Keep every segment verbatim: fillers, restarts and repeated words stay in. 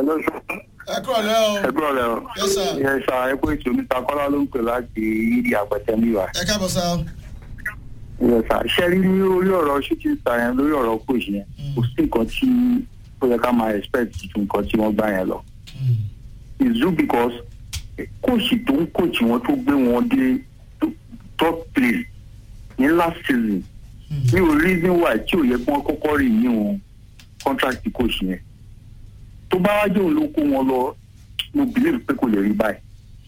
Hello, sir. ẹ kúrò lẹ́ o. Ẹ kúrò lẹ́ o. Yes, sir. Yes, sir. Ẹ kú ètò Mister Kọ́lá ló ń pè láti ìdí àpẹtẹ níwà. ẹ káàbọ̀ sá. Yes, sir. Ṣé rí ní orí ọ̀rọ̀ shooting star yẹn lórí ọ̀rọ̀ coach yẹn? Kò sí nǹkan tí ó yẹ ká máa expect ju nǹkan tí wọ́n gbá yẹn lọ. It's true because coach tó ń coach wọn tó gbé wọn dé top place ní last season. Mi ò reason why tí ò yẹ kí wọ́n kọ́kọ́ rí ní wọn contract coach yẹn. Tó bá wájú òun ló kó wọn lọ, mo believe pé kò lè rí báyìí.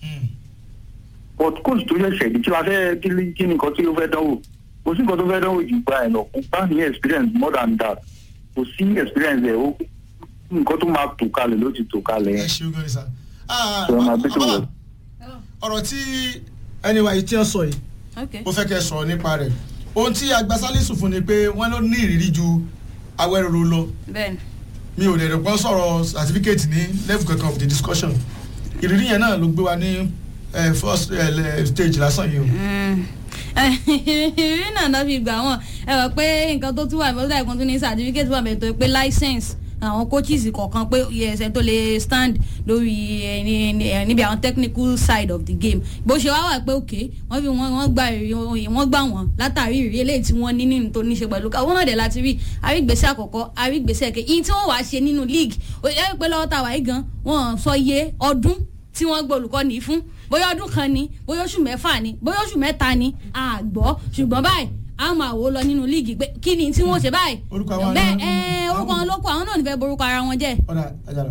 But coach tó yẹ ṣẹ̀dí tí wàá fẹ́ kí ni nǹkan tí ó fẹ́ dánwò. Kò sí nǹkan tó fẹ́ dánwò jù gbà ẹ̀ lọ. Kò bá ní experience more than that. Kò sí experience ẹ̀ ó nǹkan tó máa tò kalẹ̀ ló ti tò kalẹ̀. ẹ ṣeun gan sa. Ọ̀rọ̀ ọ̀rọ̀ tí ẹni wa yìí tí ń sọ yìí ó fẹ́ kẹ́ sọ̀rọ̀ nípa rẹ̀. Ohun tí agbásálísù fún ni pé wọ́n ló ní ìrírí ju Awẹ́rọ̀rọ̀ lọ. Mi ò lè rẹ̀ pọ́n sọ̀rọ̀ certificate ní level kankan of the discussion. Ìrírí yẹn náà ló gbé wa ní first stage lásán yìí o. ìrírí náà náà fi gbà wọ́n ẹ rò pé nǹkan tó tún wà mẹ́tọ́ ìkan tó ní certificate wà mẹ́tọ́ pé license àwọn coaches kọ̀ọ̀kan pé ẹsẹ̀ tó lè stand lórí níbi àwọn technical side of the game bó ṣe wá wà pé òkè wọ́n fi wọ́n gbà wọ́n gbà wọ́n látàrí ìrírí eléyìí tí wọ́n ní nínú tó ní ṣe pẹ̀lú káwọn náà dẹ̀ láti rí àrígbésẹ̀ àkọ́kọ́ àrígbésẹ̀ kejì ìyí tí wọ́n wàá ṣe nínú league ó yẹ pé lọ́wọ́ tàwa yìí gan wọ́n sọ iye ọdún tí wọ́n gbọ́ olùkọ́ni fún bóyá ọdún kan ni bóyá oṣù mẹ́fà ni bóyá oṣù mẹ́ta ni àgbọ̀ ṣùgbọ́n báyìí a máa wò lọ nínú líìgì pé kí ni tí wọ́n ṣe báyìí bẹ́ẹ̀ ẹ orúkọ wọn ló kọ àwọn náà nífẹ̀ẹ́ borúkọ ara wọn jẹ́.